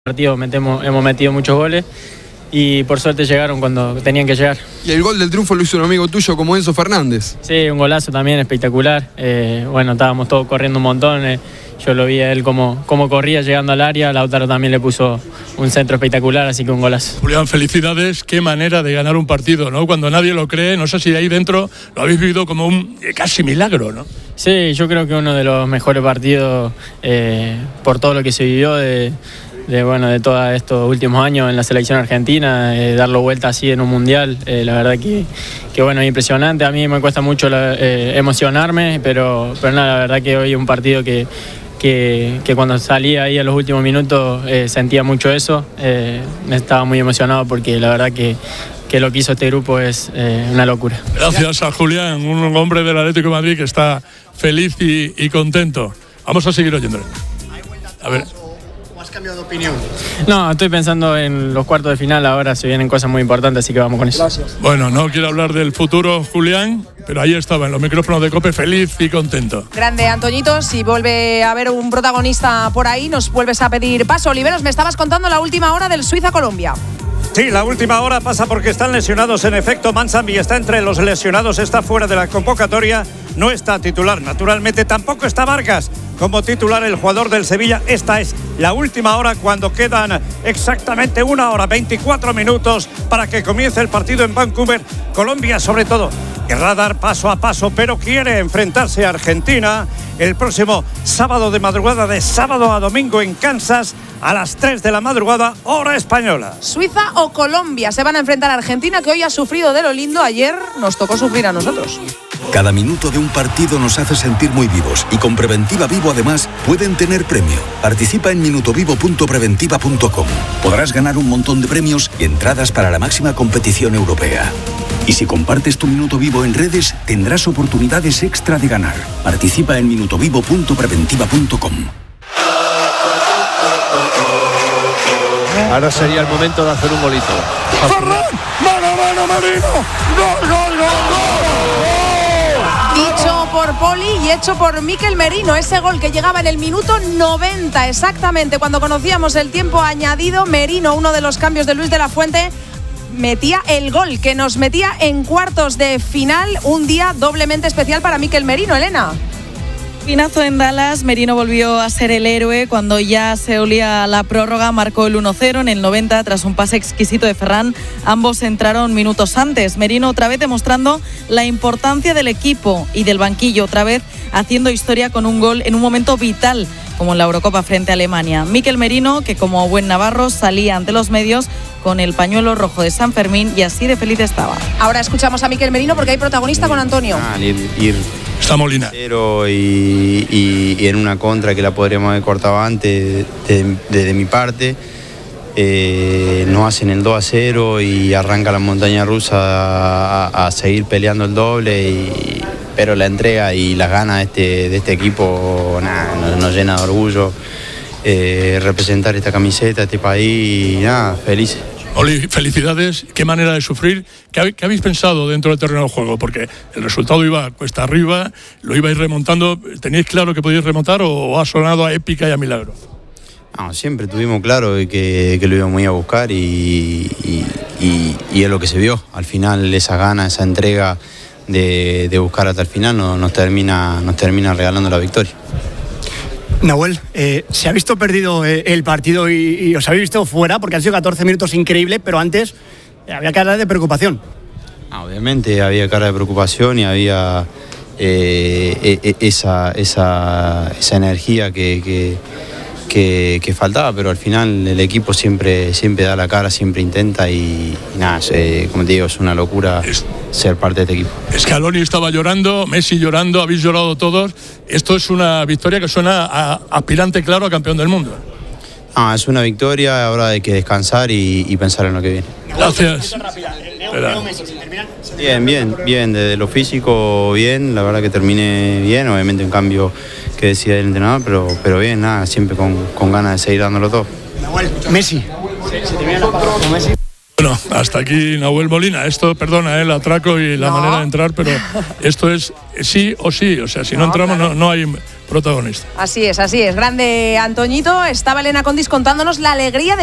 partido hemos metido muchos goles y por suerte llegaron cuando tenían que llegar. Y el gol del triunfo lo hizo un amigo tuyo como Enzo Fernández. Sí, un golazo también espectacular. Bueno, estábamos todos corriendo un montón. Yo lo vi a él cómo corría llegando al área. Lautaro también le puso un centro espectacular, así que un golazo. Julián, felicidades. Qué manera de ganar un partido, ¿no? Cuando nadie lo cree, no sé si ahí dentro lo habéis vivido como un casi milagro, ¿no? Sí, yo creo que uno de los mejores partidos por todo lo que se vivió de todos estos últimos años en la selección argentina, darlo vuelta así en un mundial, la verdad que bueno, impresionante. A mí me cuesta mucho emocionarme, pero nada, la verdad que hoy es un partido que cuando salí ahí a los últimos minutos sentía mucho eso. Estaba muy emocionado porque la verdad que lo que hizo este grupo es una locura. Gracias a Julián, un hombre del Atlético de Madrid que está feliz y contento. Vamos a seguir oyéndole. A ver. ¿Has cambiado de opinión? No, estoy pensando en los cuartos de final, ahora se vienen cosas muy importantes, así que vamos con eso. Gracias. Bueno, no quiero hablar del futuro, Julián, pero ahí estaba en los micrófonos de COPE, feliz y contento. Grande, Antoñito, si vuelve a haber un protagonista por ahí, nos vuelves a pedir paso. Oliveros, me estabas contando la última hora del Suiza-Colombia. Sí, la última hora pasa porque están lesionados. En efecto, Mansambi está entre los lesionados, está fuera de la convocatoria, no está titular. Naturalmente, tampoco está Vargas como titular, el jugador del Sevilla. Esta es la última hora cuando quedan exactamente 1 hora 24 minutos para que comience el partido en Vancouver. Colombia, sobre todo, querrá dar paso a paso, pero quiere enfrentarse a Argentina el próximo sábado de madrugada, de sábado a domingo en Kansas, a las 3 de la madrugada, hora española. Suiza o Colombia se van a enfrentar a Argentina, que hoy ha sufrido de lo lindo. Ayer nos tocó sufrir a nosotros. Cada minuto de un partido nos hace sentir muy vivos y con Preventiva Vivo además pueden tener premio. Participa en minutovivo.preventiva.com. Podrás ganar un montón de premios y entradas para la máxima competición europea. Y si compartes tu minuto vivo en redes, tendrás oportunidades extra de ganar. Participa en minutovivo.preventiva.com. Ahora sería el momento de hacer un golito. ¡Ferran! ¡Mano, Marino! ¡Gol, gol, gol, gol! Dicho por Poli y hecho por Mikel Merino. Ese gol que llegaba en el minuto 90, exactamente cuando conocíamos el tiempo añadido. Merino, uno de los cambios de Luis de la Fuente, metía el gol que nos metía en cuartos de final. Un día doblemente especial para Mikel Merino, Elena. Pinazo en Dallas, Merino volvió a ser el héroe cuando ya se olía la prórroga, marcó el 1-0 en el 90 tras un pase exquisito de Ferran. Ambos entraron minutos antes. Merino otra vez demostrando la importancia del equipo y del banquillo, otra vez haciendo historia con un gol en un momento vital como en la Eurocopa frente a Alemania. Mikel Merino, que como buen navarro salía ante los medios con el pañuelo rojo de San Fermín y así de feliz estaba. Ahora escuchamos a Mikel Merino porque hay protagonista con Antonio. Está Molina. Y en una contra que la podríamos haber cortado antes de mi parte. No hacen el 2-0 y arranca la montaña rusa a seguir peleando el doble. Pero la entrega y las ganas de este equipo nos llena de orgullo. Representar esta camiseta, este país, y nada, felices. Oli, felicidades. Qué manera de sufrir. ¿Qué habéis pensado dentro del terreno de juego? Porque el resultado iba cuesta arriba, lo ibais remontando. ¿Teníais claro que podíais remontar o ha sonado a épica y a milagro? No, siempre tuvimos claro que lo íbamos a ir a buscar y es lo que se vio. Al final esa gana, esa entrega de buscar hasta el final nos termina regalando la victoria. Nahuel, se ha visto perdido el partido y os habéis visto fuera porque han sido 14 minutos increíbles, pero antes había cara de preocupación. Obviamente había cara de preocupación y había esa energía que faltaba, pero al final el equipo siempre da la cara, siempre intenta y nada, como te digo, es una locura ser parte de este equipo. Scaloni estaba llorando, Messi llorando, habéis llorado todos. Esto es una victoria que suena a aspirante claro a campeón del mundo. Es una victoria, ahora hay que descansar y pensar en lo que viene. Gracias. Bien, desde lo físico bien, la verdad que terminé bien, obviamente un cambio que decía el entrenador, pero bien, nada, siempre con ganas de seguir dándolo todo. Messi. Bueno, hasta aquí Nahuel Molina. Esto, perdona, el atraco y la manera de entrar, pero esto es sí o sí. O sea, si no entramos, no hay protagonista. Así es, grande Antoñito. Estaba Elena Condis contándonos la alegría de